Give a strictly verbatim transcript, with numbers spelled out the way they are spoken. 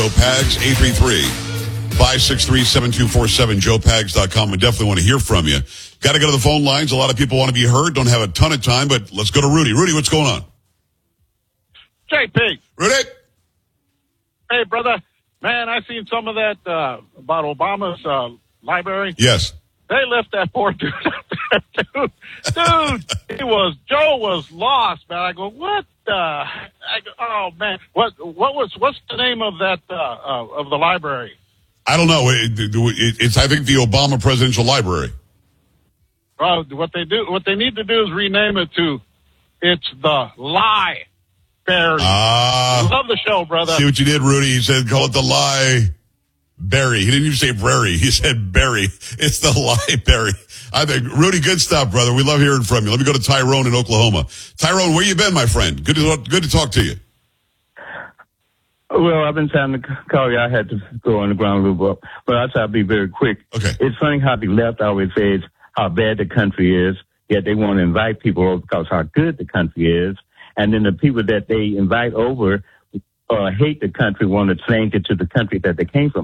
Joe Pags, eight three three, five six three, seven two four seven, joe pags dot com. We definitely want to hear from you. Got to go to the phone lines. A lot of people want to be heard. Don't have a ton of time, but let's go to Rudy. Rudy, what's going on? J P. Rudy? Hey, brother. Man, I seen some of that uh, about Obama's uh, library. Yes. They left that poor dude up there, dude. Dude, he was, Joe was lost, man. I go, what the? I go, oh, man. What What was, what's the name of that, uh, uh, of the library? I don't know. It, it, it's, I think, the Obama Presidential Library. Well, what they do, what they need to do is rename it to, it's the Lie Berry. Ah. Love the show, brother. See what you did, Rudy? He said, call it the Lie Berry. He didn't even say Berry. He said Berry. It's the Lie Berry. I think, Rudy, good stuff, brother. We love hearing from you. Let me go to Tyrone in Oklahoma. Tyrone, where you been, my friend? Good to, good to talk to you. Well, I've been trying to call you. I had to go on the ground a little bit, but I'll try to be very quick. Okay. It's funny how the left always says how bad the country is, yet they want to invite people over because how good the country is. And then the people that they invite over uh, hate the country, want to change it to the country that they came from.